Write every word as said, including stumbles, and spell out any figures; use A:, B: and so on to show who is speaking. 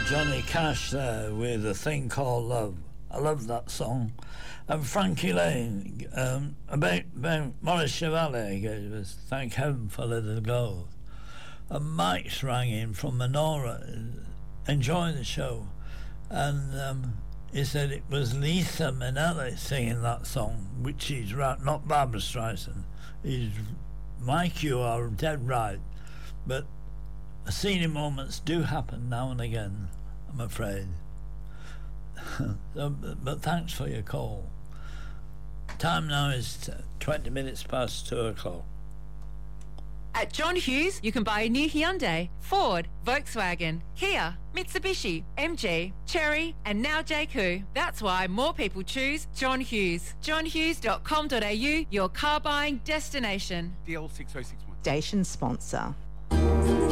A: Johnny Cash there with A Thing Called Love. I love that song. And Frankie Lane, um, about, about Maurice Chevalier gave us Thank Heaven for Little Gold. And Mike's rang in from Menorah, enjoying the show. And um, he said it was Lisa Minnelli singing that song, which is right, not Barbara Streisand. He's, Mike, you are dead right. But senior moments do happen now and again, I'm afraid. so, but, but thanks for your call. Time now is twenty minutes past two o'clock.
B: At John Hughes, you can buy a new Hyundai, Ford, Volkswagen, Kia, Mitsubishi, M G, Chery, and now J Q. That's why more people choose John Hughes. john hughes dot com dot a u, your car buying destination.
C: D L six oh six one.
D: Station sponsor.